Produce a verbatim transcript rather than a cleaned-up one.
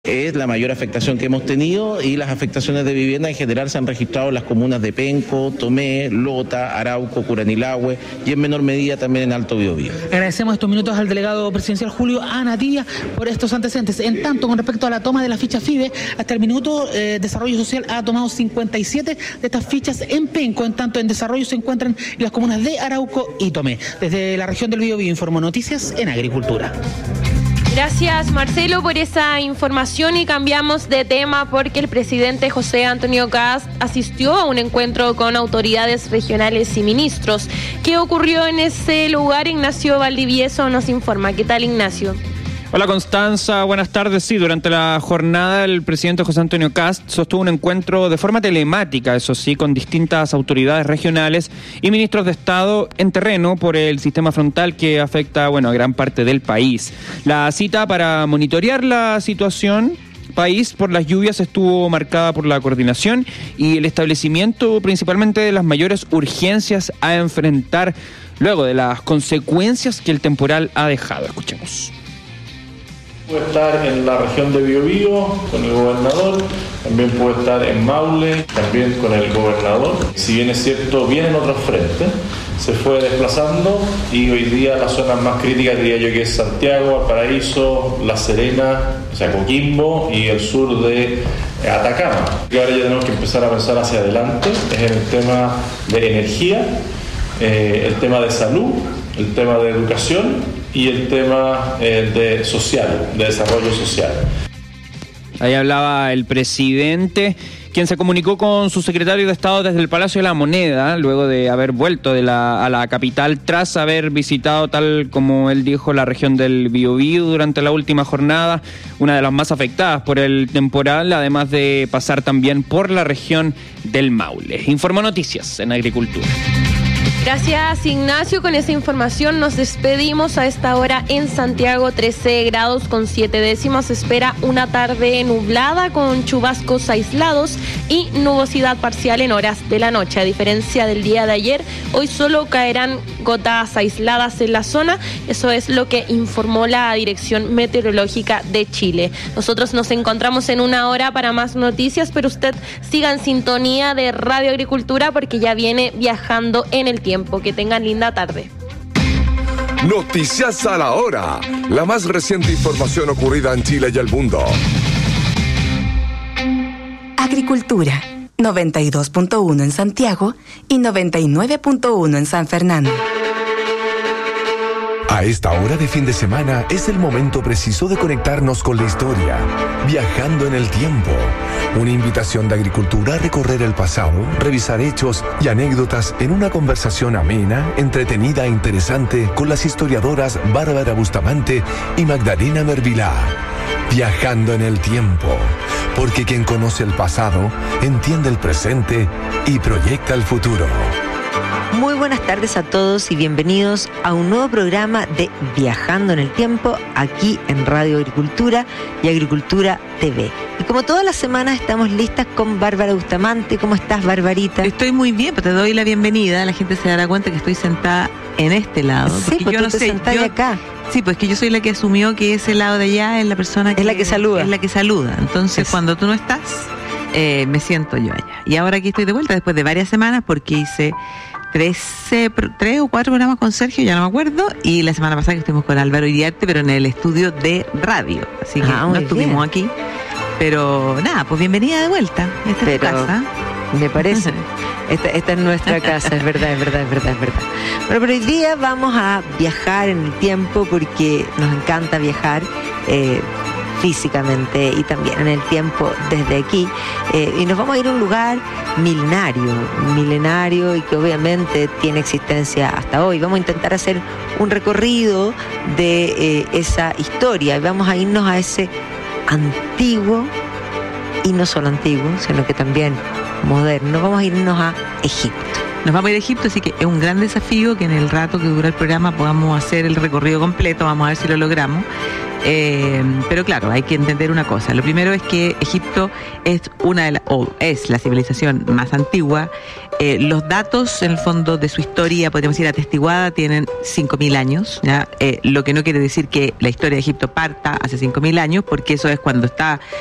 Es la mayor afectación que hemos tenido y las afectaciones de vivienda en general se han registrado en las comunas de Penco, Tomé, Lota, Arauco, Curanilahue y en menor medida también en Alto Biobío. Agradecemos estos minutos al delegado presidencial Julio Anatilla por estos antecedentes. En tanto, con respecto a la toma de la ficha FIDE, hasta el minuto eh, Desarrollo Social ha tomado cincuenta y siete de estas fichas en Penco. En tanto, en desarrollo se encuentran en las comunas de Arauco y Tomé. Desde la región del Biobío informó Noticias en Agricultura. Gracias, Marcelo, por esa información, y cambiamos de tema porque el presidente José Antonio Kast asistió a un encuentro con autoridades regionales y ministros. ¿Qué ocurrió en ese lugar? Ignacio Valdivieso nos informa. ¿Qué tal, Ignacio? Hola, Constanza, buenas tardes. Sí, durante la jornada el presidente José Antonio Kast sostuvo un encuentro de forma telemática, eso sí, con distintas autoridades regionales y ministros de Estado en terreno por el sistema frontal que afecta, bueno, a gran parte del país. La cita para monitorear la situación país por las lluvias estuvo marcada por la coordinación y el establecimiento principalmente de las mayores urgencias a enfrentar luego de las consecuencias que el temporal ha dejado. Escuchemos. Puede estar en la región de Biobío con el gobernador, también puede estar en Maule, también con el gobernador. Si bien es cierto, vienen otros frentes, se fue desplazando y hoy día las zonas más críticas diría yo que es Santiago, Valparaíso, La Serena, o sea, Coquimbo y el sur de Atacama. Y ahora ya tenemos que empezar a pensar hacia adelante, es en el tema de energía, eh, el tema de salud, el tema de educación y el tema eh, de social, de desarrollo social. Ahí hablaba el presidente, quien se comunicó con su secretario de Estado desde el Palacio de la Moneda, luego de haber vuelto de la, a la capital, tras haber visitado, tal como él dijo, la región del Biobío durante la última jornada, una de las más afectadas por el temporal, además de pasar también por la región del Maule. Informó Noticias en Agricultura. Gracias, Ignacio. Con esa información nos despedimos. A esta hora en Santiago, trece grados con siete décimas. Se espera una tarde nublada con chubascos aislados y nubosidad parcial en horas de la noche. A diferencia del día de ayer, hoy solo caerán gotas aisladas en la zona. Eso es lo que informó la Dirección Meteorológica de Chile. Nosotros nos encontramos en una hora para más noticias, pero usted siga en sintonía de Radio Agricultura porque ya viene Viajando en el Tiempo. Que tengan linda tarde. Noticias a la hora. La más reciente información ocurrida en Chile y el mundo. Agricultura. noventa y dos punto uno en Santiago y noventa y nueve punto uno en San Fernando. A esta hora de fin de semana es el momento preciso de conectarnos con la historia, viajando en el tiempo. Una invitación de Agricultura a recorrer el pasado, revisar hechos y anécdotas en una conversación amena, entretenida e interesante con las historiadoras Bárbara Bustamante y Magdalena Mervilá. Viajando en el tiempo, porque quien conoce el pasado entiende el presente y proyecta el futuro. Muy buenas tardes a todos y bienvenidos a un nuevo programa de Viajando en el Tiempo aquí en Radio Agricultura y Agricultura T V. Y como todas las semanas estamos listas con Bárbara Bustamante. ¿Cómo estás, Barbarita? Estoy muy bien, pero te doy la bienvenida. La gente se dará cuenta que estoy sentada en este lado. Sí, porque yo no sé, yo, acá. Sí, pues que yo soy la que asumió que ese lado de allá es la persona que es la que saluda. Es la que saluda. Entonces, es. cuando tú no estás, eh, me siento yo allá. Y ahora aquí estoy de vuelta después de varias semanas porque hice trece, tres o cuatro programas con Sergio, ya no me acuerdo, y la semana pasada que estuvimos con Álvaro Iriarte, pero en el estudio de radio, así que ah, no estuvimos bien. Aquí, pero nada, pues bienvenida de vuelta, esta pero, es tu casa. Me parece, esta, esta es nuestra casa, es verdad, es verdad, es verdad, es verdad. Bueno, pero hoy día vamos a viajar en el tiempo porque nos encanta viajar, eh, físicamente y también en el tiempo desde aquí, eh, y nos vamos a ir a un lugar milenario, milenario y que obviamente tiene existencia hasta hoy. Vamos a intentar hacer un recorrido de eh, esa historia y vamos a irnos a ese antiguo, y no solo antiguo, sino que también moderno. Vamos a irnos a Egipto. Nos vamos a ir a Egipto, así que es un gran desafío que en el rato que dura el programa podamos hacer el recorrido completo. Vamos a ver si lo logramos. Eh, pero claro, hay que entender una cosa. Lo primero es que Egipto es una de la, o es la civilización más antigua. Eh, los datos, en el fondo, de su historia, podríamos decir, atestiguada, tienen cinco mil años, ¿ya? Eh, lo que no quiere decir que la historia de Egipto parta hace cinco mil años, porque eso es cuando está